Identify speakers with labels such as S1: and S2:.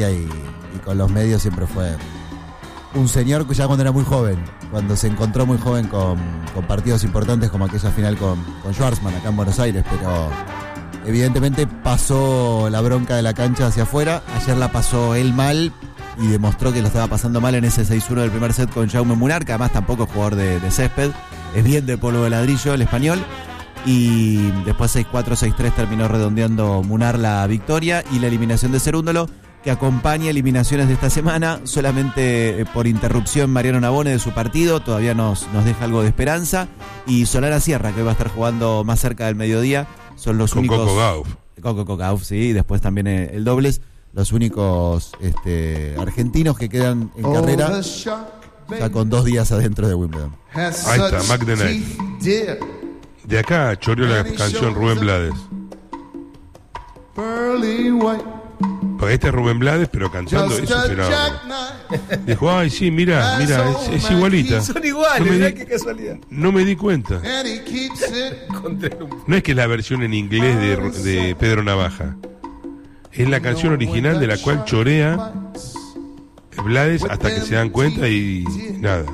S1: Australia y con los medios siempre fue un señor que ya cuando era muy joven, cuando se encontró muy joven con partidos importantes como aquella final con Schwartzman acá en Buenos Aires, pero evidentemente pasó la bronca de la cancha hacia afuera. Ayer la pasó él mal y demostró que lo estaba pasando mal en ese 6-1 del primer set con Jaume Munar, que además tampoco es jugador de césped, es bien de polvo de ladrillo el español. Y después 6-4, 6-3 terminó redondeando Munar la victoria y la eliminación de Cerúndolo, que acompaña eliminaciones de esta semana. Solamente por interrupción Mariano Navone de su partido todavía nos deja algo de esperanza. Y Solana Sierra, que hoy va a estar jugando más cerca del mediodía, son los únicos. Coco Gauff, sí, y después también el dobles. Los únicos argentinos que quedan en carrera ya con 2 días adentro de Wimbledon.
S2: Ahí está, Mac the Knife. De acá choreó la canción Rubén Blades. Porque este es Rubén Blades, pero cantando es un fenómeno. Dijo, ay, sí, mira, es igualita.
S3: Son iguales, qué casualidad.
S2: No me di cuenta. No es que es la versión en inglés de Pedro Navaja. Es la canción original de la cual chorea Blades hasta que se dan cuenta y nada.